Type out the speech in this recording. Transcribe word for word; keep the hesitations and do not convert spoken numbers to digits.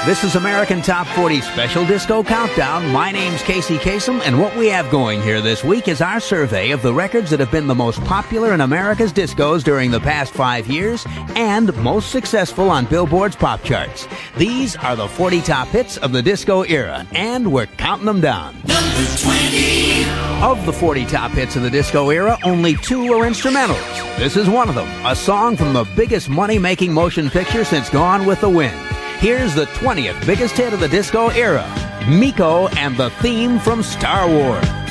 This is American Top forty Special Disco Countdown. My name's Casey Kasem, and what we have going here this week is our survey of the records that have been the most popular in America's discos during the past five years and most successful on Billboard's pop charts. These are the forty top hits of the disco era, and we're counting them down. Number twenty. Of the forty top hits of the disco era, only two are instrumentals. This is one of them, a song from the biggest money-making motion picture since Gone with the Wind. Here's the twentieth biggest hit of the disco era, Miko and the theme from Star Wars.